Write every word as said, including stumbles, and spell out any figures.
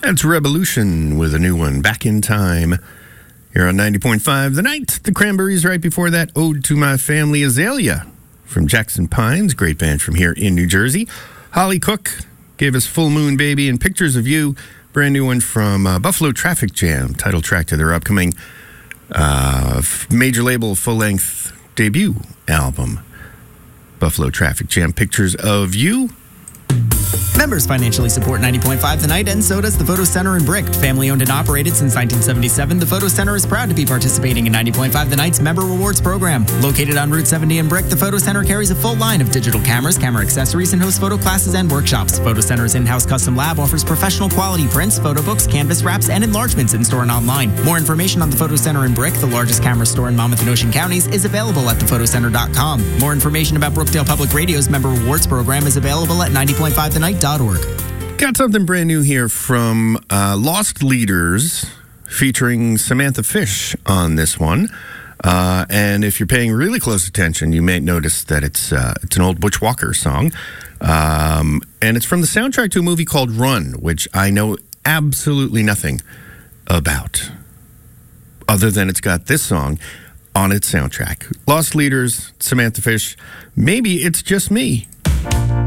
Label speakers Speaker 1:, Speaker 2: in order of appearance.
Speaker 1: That's Revolution with a new one, Back in Time. Here on ninety point five The Night. The Cranberries right before that, Ode to My Family, Azalea from Jackson Pines, great band from here in New Jersey. Holly Cook gave us Full Moon Baby and Pictures of You, brand new one from uh, Buffalo Traffic Jam, title track to their upcoming uh, major label full-length debut album. Buffalo Traffic Jam, Pictures of You.
Speaker 2: Members financially support ninety point five The Night, and so does the Photo Center in Brick. Family owned and operated since nineteen seventy-seven, the Photo Center is proud to be participating in ninety point five The Night's Member Rewards program. Located on Route seventy in Brick, the Photo Center carries a full line of digital cameras, camera accessories, and hosts photo classes and workshops. Photo Center's in-house custom lab offers professional quality prints, photo books, canvas wraps, and enlargements in-store and online. More information on the Photo Center in Brick, the largest camera store in Monmouth and Ocean counties, is available at the photo center dot com. More information about Brookdale Public Radio's Member Rewards program is available at ninety point five the night dot org.
Speaker 1: Got something brand new here from uh, Lost Leaders, featuring Samantha Fish on this one. Uh, and if you're paying really close attention, you may notice that it's uh, it's an old Butch Walker song. Um, and it's from the soundtrack to a movie called Run, which I know absolutely nothing about, other than it's got this song on its soundtrack. Lost Leaders, Samantha Fish, Maybe It's Just Me.